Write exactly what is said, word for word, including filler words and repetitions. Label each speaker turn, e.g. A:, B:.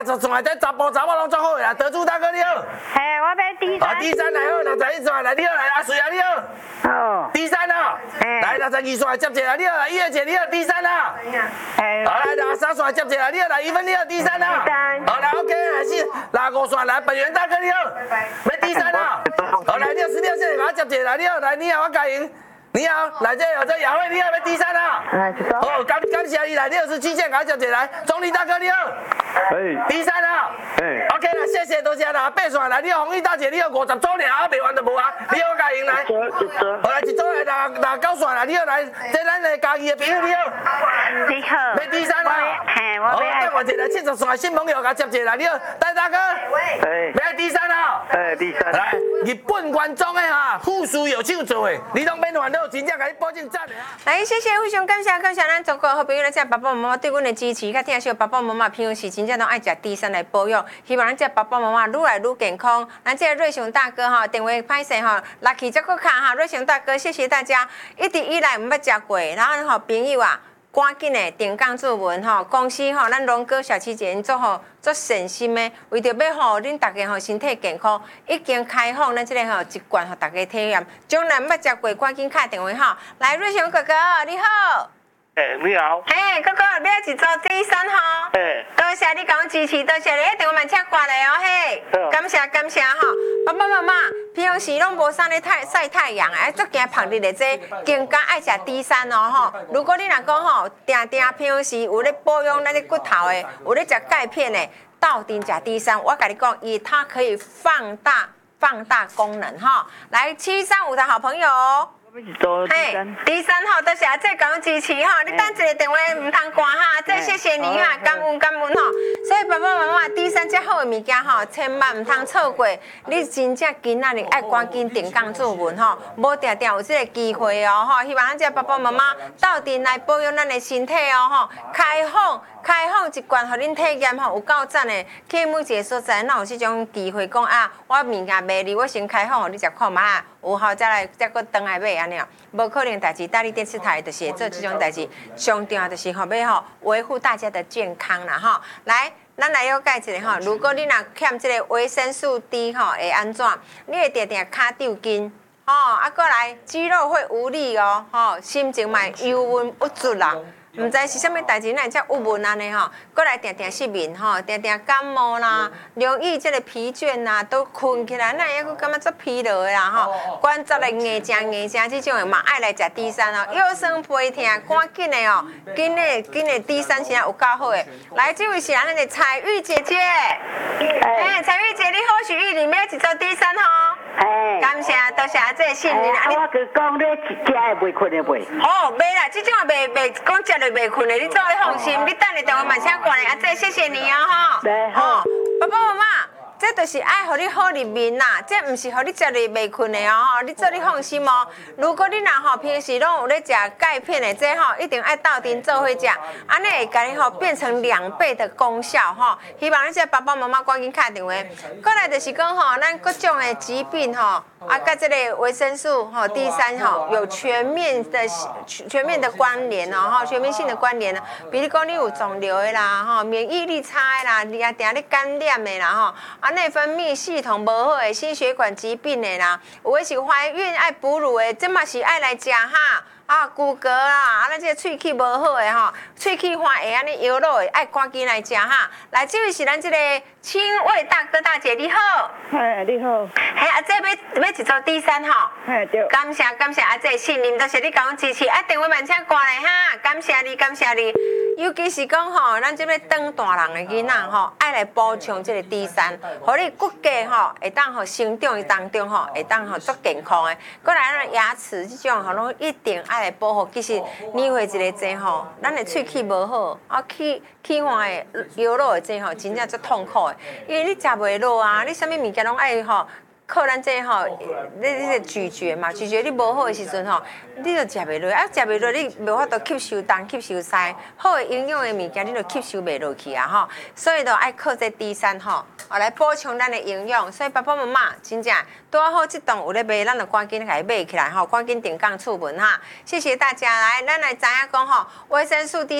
A: 从从来这查甫查某拢足好的啦，德珠大哥你好。
B: 嘿，我要第三。
A: 啊，第三来好，六十一线来你好，来阿水啊你好。
B: 哦。
A: 第三啊，来六十二线来接者啦你好，来一二姐你好，第三啊。
B: 嘿。
A: 好来六十三线来接者啦你好，来一分你好，第三啊。
B: 第三。
A: 好来 OK， 来四六五线来本源大哥你好，来第三啊。好来六十六线来接者啦你好，来你好我嘉莹。你好，来这有这雅慧，你好，来第三啊。哦，感感谢你来六十七线，赶快接来，钟丽大哥你好。哎。第三啊。哎。OK 啦，谢谢多谢啦，八线来，你好，红玉大姐你好，五十周年啊，未完就无啊，你好嘉莹来。好来一组来六六九线来，你好来，这咱的家己的朋友你好。
B: 你好。
A: 来第三啊。
B: 嘿，我要。
A: 好，等我一个七十线新朋友甲接者来，你好，戴大哥。哎。来第三啊。哎，第三。来，日本关中的哈，富士有手做的，你拢免烦恼。真正甲你保证赞的啊！
C: 来，谢谢非常感谢感谢咱中国好朋友，咱这爸爸妈妈对阮的支持，甲听惜爸爸妈妈平时真正都爱食低山来保养，希望咱这爸爸妈妈愈来愈健康。咱这瑞雄大哥哈，电话歹势哈，来去这个卡哈，瑞雄大哥，谢谢大家，一直以来毋捌食过，然后吼朋友啊。赶紧的定岗注文吼，公司吼，咱龙哥小七姐做吼做善心的，为着要吼恁大家吼身体健康，已经开放咱这个吼一罐吼大家体验。将来捌食过，赶紧打电话吼，来瑞雄哥哥你好。
D: 哎，你好。
C: 嘿，哥哥，要一组第三吼。
D: 哎。
C: 多谢你甲我支持，多谢你，一定我慢车挂来哦，嘿。感谢感谢吼，爸爸妈妈平时拢无啥咧太晒太阳，哎，足惊晒日的这，更加爱食低山哦吼。如果你若讲吼，定定平时有咧保养咱的骨头的，有咧食钙片的，到底食低山，我甲你讲，伊它可以放大放大功能哈。来，七三五的好朋友。嘿，第三号多谢阿姐讲支持哈，你等一个电话唔通挂哈，这谢谢你哈，感恩感恩哈。所以爸爸妈妈，第三只好的物件哈，千万唔通错过。你真正今仔日爱赶紧定岗注文哈，无定定有这个机会哦哈。希望咱这爸爸妈妈到底来保养咱的身体哦哈，开放。开放一罐，互恁体验吼，有够赞的。去每一个所在，哪有这种机会讲啊？我物件卖你，我先开放，互你食看嘛。有效再来，再搁转来买安尼哦。无可能代志，大理电视台就是做这种代志，上重要就是吼要吼维护大家的健康啦吼。来，咱来了解一下吼，如果你若欠这个维生素 D 吼，会安怎？你会定定骹抽筋，吼，啊，过来肌肉会无力哦，吼，心情嘛忧郁不足啦。唔知是啥物代志，那才郁闷安尼吼，过来定定失眠吼，定定感冒啦，容易这个疲倦啦，都困起来，那抑个感觉足疲劳的啦吼，关节的硬正硬正这种的嘛，爱来食低山哦，腰酸背痛，赶紧的哦，紧的紧的低山现在有够好的。来，这位是咱的彩玉姐姐，哎，彩玉姐你好，许玉里面一做低山吼。哎，感谢多谢这个信任啊！
B: 我佮讲你食的袂困的袂。
C: 哦，袂啦，这种啊袂袂讲食了袂困的，你做你放心，你等下电话慢车过来啊！这谢谢你哦吼。
B: 对，好。
C: 爸爸妈妈，这就是爱互你好入眠啦，这毋是互你食了袂困的哦吼，你做你放心哦。如果你若吼平时拢有咧食钙片的，这吼一定爱斗阵做伙食，安尼会甲你吼变成两倍的功效吼。希望你这爸爸妈妈赶紧打电话。过来就是讲吼，咱各种的疾病吼。啊，跟这个维生素哈 D 三哈有全面的全面的关联哦哈，全面性的关联呢。比如讲你有肿瘤的啦哈，免疫力差的啦，你啊定你感染的啦哈，啊内分泌系统无好的，心血管疾病的啦，有的是怀孕爱哺乳的，这嘛是爱来食哈。啊，骨骼啦，啊，咱这个喙齿无好的吼，喙齿花会安尼摇落的，爱赶紧来食哈。来，这位是咱这个亲卫大哥大姐，你好。
B: 嘿，你好。
C: 嘿，阿姐要要一组第三吼。
B: 嘿，对。
C: 感谢感谢阿姐信任，多谢你甲我支持，啊，电话慢车挂来哈，感谢你感谢你。尤其是讲吼，咱这边当大人的囡仔吼，爱来补充这个 D 三，互你骨骼吼会当吼成长的当中吼会当吼足健康的。过来咱牙齿这种吼，拢一定爱来保护。其实年岁一个侪吼，咱的喙齿无好，啊齿齿花的摇落的侪吼，真正足痛苦的。因为你食袂落啊，你啥物物件拢爱吼。靠咱这吼，你你个咀嚼嘛，咀嚼你无好的时阵吼，你就食袂落，啊食袂落，你无法度吸收东吸收西，好的营养的物件你就吸收袂落去啊吼，所以就爱靠这 D 三吼，来补充咱的营养。所以爸爸妈妈真正拄好这档有咧卖，咱就赶紧来买起来吼，赶紧定岗出门哈。谢谢大家来，咱来知影讲吼，维生素 D。